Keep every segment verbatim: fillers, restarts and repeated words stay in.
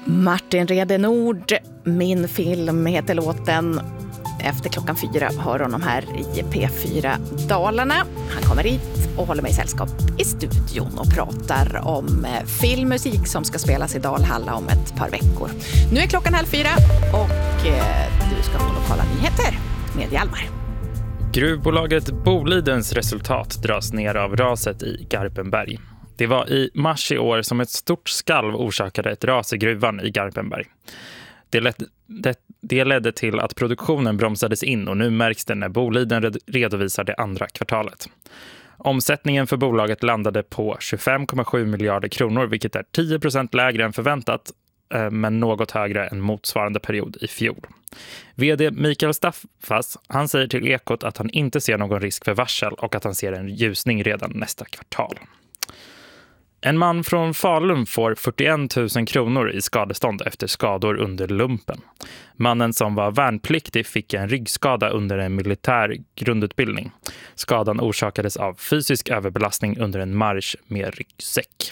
Martin Redenord, Min film heter låten. Efter klockan fyra hör honom här i P fyra Dalarna. Han kommer hit och håller mig sällskap i studion och pratar om filmmusik som ska spelas i Dalhalla om ett par veckor. Nu är klockan halv fyra och du ska få lokala nyheter med Hjalmar. Gruvbolaget Bolidens resultat dras ner av raset i Garpenberg. Det var i mars i år som ett stort skalv orsakade ett ras i gruvan i Garpenberg. Det ledde, det, det ledde till att produktionen bromsades in och nu märks det när Boliden red, redovisar det andra kvartalet. Omsättningen för bolaget landade på tjugofem komma sju miljarder kronor, vilket är tio procent lägre än förväntat, men något högre än motsvarande period i fjol. V D Mikael Staffas, han säger till Ekot att han inte ser någon risk för varsel och att han ser en ljusning redan nästa kvartal. En man från Falun får fyrtioen tusen kronor i skadestånd efter skador under lumpen. Mannen som var värnpliktig fick en ryggskada under en militär grundutbildning. Skadan orsakades av fysisk överbelastning under en marsch med ryggsäck.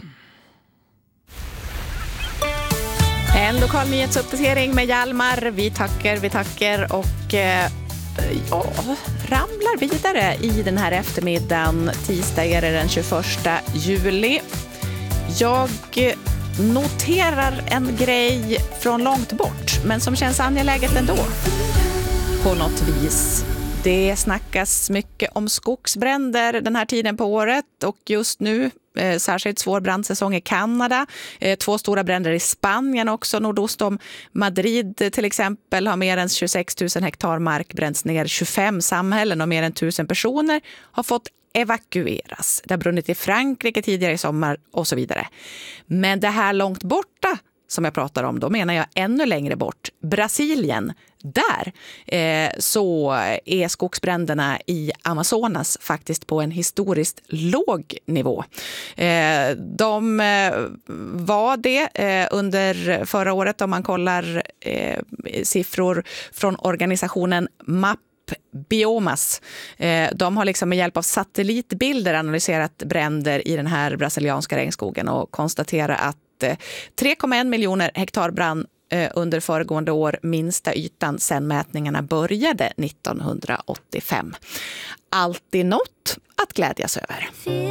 En lokal nyhetsuppdatering med Hjalmar. Vi tackar, vi tackar och eh, ja, ramlar vidare i den här eftermiddagen. Tisdag är det den tjugoförsta juli. Jag noterar en grej från långt bort, men som känns angeläget ändå. På något vis. Det snackas mycket om skogsbränder den här tiden på året och just nu eh, särskilt svår brandsäsong i Kanada. Eh, två stora bränder i Spanien också. Nordost om Madrid till exempel har mer än tjugosex tusen hektar mark bränts ner. tjugofem samhällen och mer än tusen personer har fått evakueras. Det har brunnit i Frankrike tidigare i sommar och så vidare. Men det här långt borta som jag pratar om, då menar jag ännu längre bort. Brasilien, där eh, så är skogsbränderna i Amazonas faktiskt på en historiskt låg nivå. Eh, de eh, var det eh, under förra året om man kollar eh, siffror från organisationen MAP Biomas. De har liksom med hjälp av satellitbilder analyserat bränder i den här brasilianska regnskogen och konstaterar att tre komma en miljoner hektar brann under föregående år, minsta ytan sedan mätningarna började nittonhundraåttiofem. Alltid något att glädjas över.